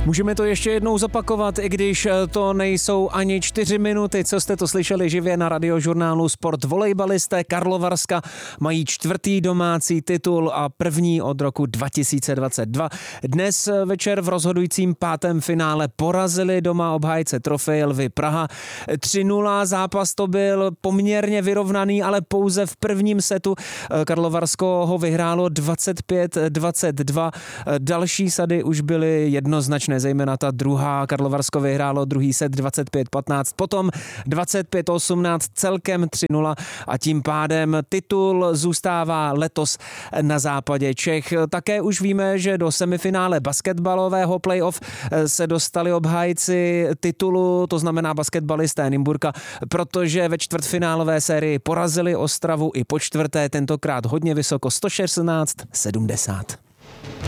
Můžeme to ještě jednou zopakovat, i když to nejsou ani 4 minuty, co jste to slyšeli živě na Radiožurnálu Sport. Volejbalisté Karlovarska mají 4. domácí titul a první od roku 2022. Dnes večer v rozhodujícím 5. finále porazili doma obhájce trofeje Lvy Praha. 3-0 zápas to byl poměrně vyrovnaný, ale pouze v prvním setu Karlovarsko ho vyhrálo 25-22. Další sady už byly jednoznačné, zejména ta druhá. Karlovarsko vyhrálo druhý set 25-15, potom 25-18, celkem 3-0 a tím pádem titul zůstává letos na západě Čech. Také už víme, že do semifinále basketbalového playoff se dostali obhájci titulu, to znamená basketbalisté Nymburka, protože ve čtvrtfinálové sérii porazili Ostravu i po čtvrté, tentokrát hodně vysoko 116-70.